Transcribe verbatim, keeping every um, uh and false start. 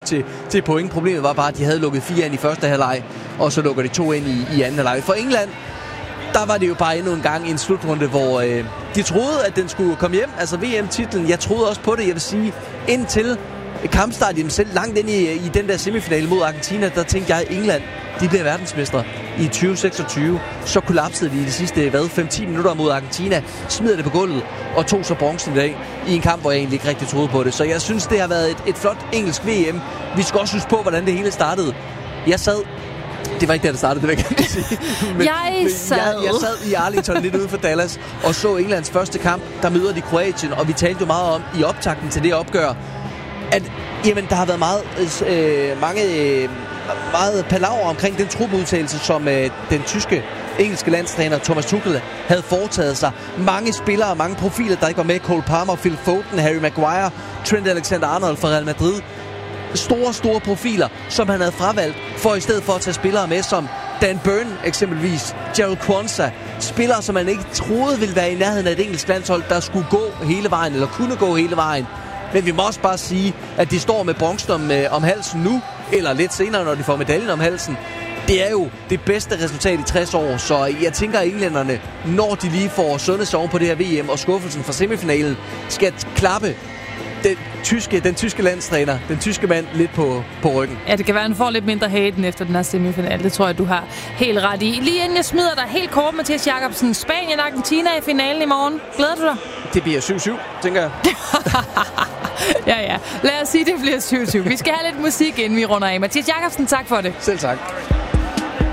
til, til point. Problemet var bare, at de havde lukket fire ind i første halvleg, og så lukker de to ind i, i anden halvleg. For England, der var det jo bare endnu en gang i en slutrunde, hvor øh, de troede, at den skulle komme hjem. Altså V M-titlen, jeg troede også på det, jeg vil sige, indtil kampstart i dem selv, langt ind i, i den der semifinale mod Argentina, der tænkte jeg, at England, de bliver verdensmestre i tyve seksogtyve. Så kollapsede de i de sidste, hvad, fem til ti minutter mod Argentina, smider det på gulvet og tog så bronzen i dag i en kamp, hvor jeg egentlig ikke rigtig troede på det. Så jeg synes, det har været et, et flot engelsk V M. Vi skal også huske på, hvordan det hele startede. Jeg sad... Det var ikke der, det startede, det vil jeg gerne sige. Men, jeg, men sad. Jeg, jeg sad i Arlington lidt ude for Dallas og så Englands første kamp, der møder de Kroatien, og vi talte jo meget om i optakten til det opgør, at jamen, der har været meget, øh, mange, øh, meget palaver omkring den trupudtagelse, som øh, den tyske engelske landstræner Thomas Tuchel havde foretaget sig. Mange spillere, mange profiler, der ikke var med. Cole Palmer, Phil Foden, Harry Maguire, Trent Alexander-Arnold fra Real Madrid. Store, store profiler, som han havde fravalgt, for i stedet for at tage spillere med, som Dan Burn eksempelvis, Gerald Kwanzaa. Spillere, som man ikke troede ville være i nærheden af et engelsk landshold, der skulle gå hele vejen, eller kunne gå hele vejen. Men vi må også bare sige, at de står med bronzen om, øh, om halsen nu, eller lidt senere, når de får medaljen om halsen. Det er jo det bedste resultat i tres år, så jeg tænker, at englænderne, når de lige får sundhedsår på det her V M, og skuffelsen fra semifinalen, skal klappe den tyske, den tyske landstræner, den tyske mand, lidt på, på ryggen. Ja, det kan være, at han får lidt mindre haten efter den her semifinal. Det tror jeg, du har helt ret i. Lige inden jeg smider dig helt kort, Mathias Jakobsen. Spanien og Argentina i finalen i morgen. Glæder du dig? Det bliver syv syv, tænker jeg. ja, ja. Lad os sige, det bliver syv syv. Vi skal have lidt musik, inden vi runder af. Mathias Jakobsen, tak for det. Selv tak.